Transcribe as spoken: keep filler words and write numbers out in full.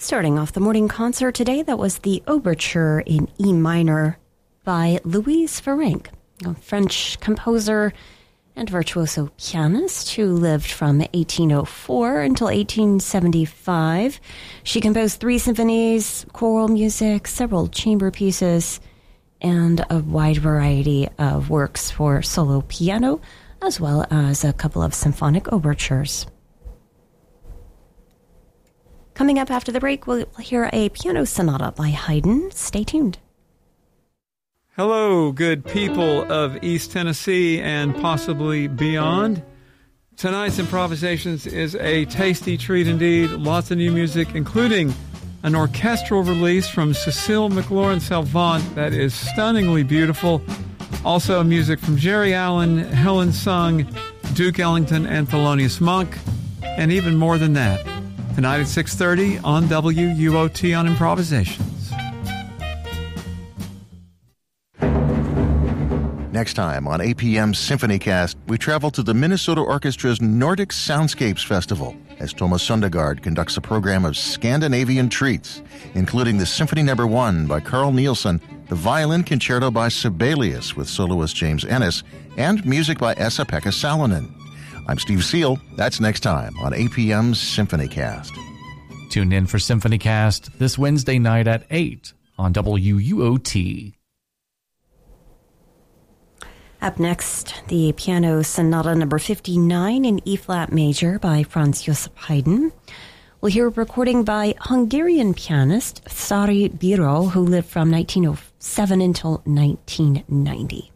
Starting off the morning concert today, that was the Overture in E minor by Louise Ferenc, a French composer and virtuoso pianist who lived from eighteen oh four until eighteen seventy-five. She composed three symphonies, choral music, several chamber pieces, and a wide variety of works for solo piano, as well as a couple of symphonic overtures. Coming up after the break, we'll hear a piano sonata by Haydn. Stay tuned. Hello, good people of East Tennessee and possibly beyond. Tonight's Improvisations is a tasty treat indeed. Lots of new music, including an orchestral release from Cecile McLaurin-Salvant that is stunningly beautiful. Also music from Jerry Allen, Helen Sung, Duke Ellington, and Thelonious Monk, and even more than that. Tonight at six thirty on W U O T on Improvisations. Next time on A P M's SymphonyCast, we travel to the Minnesota Orchestra's Nordic Soundscapes Festival as Thomas Sundegard conducts a program of Scandinavian treats, including the Symphony Number One by Carl Nielsen, the Violin Concerto by Sibelius with soloist James Ennis, and music by Esa-Pekka Salonen. I'm Steve Seal. That's next time on A P M's SymphonyCast. Tune in for SymphonyCast this Wednesday night at eight on W U O T. Up next, the Piano Sonata number fifty-nine in E-flat major by Franz Josef Haydn. We'll hear a recording by Hungarian pianist Szary Bíró, who lived from nineteen oh seven until nineteen ninety.